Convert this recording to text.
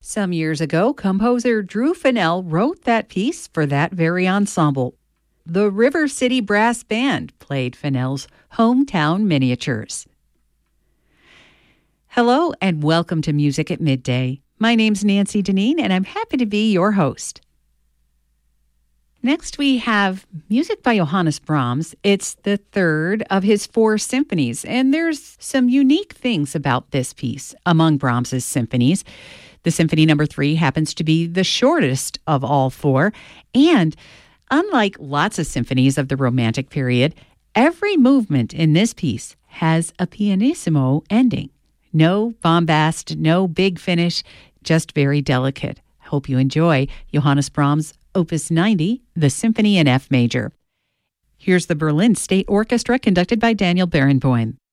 Some years ago, composer Drew Fennell wrote that piece for that very ensemble. The River City Brass Band played Fennell's Hometown Miniatures. Hello and welcome to Music at Midday. My name's Nancy Deneen and I'm happy to be your host. Next we have music by Johannes Brahms. It's the third of his 4 symphonies, and there's some unique things about this piece among Brahms's symphonies. The Symphony No. 3 happens to be the shortest of all 4, and unlike lots of symphonies of the Romantic period, every movement in this piece has a pianissimo ending. No bombast, no big finish, just very delicate. Hope you enjoy Johannes Brahms' Opus 90, the Symphony in F major. Here's the Berlin State Orchestra conducted by Daniel Barenboim.